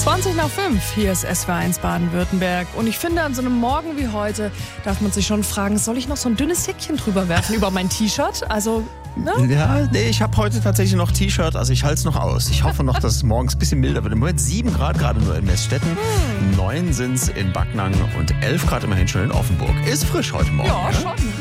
20:20, hier ist SWR1 Baden-Württemberg. Und ich finde, an so einem Morgen wie heute darf man sich schon fragen, soll ich noch so ein dünnes Säckchen drüber werfen über mein T-Shirt? Also, ne? Ja, nee, ich habe heute tatsächlich noch T-Shirt, also ich halte es noch aus. Ich hoffe noch, dass es morgens ein bisschen milder wird. Im Moment 7 Grad gerade nur in Meßstetten, 9 sind es in Backnang und 11 Grad immerhin schon in Offenburg. Ist frisch heute Morgen. Ja, schon.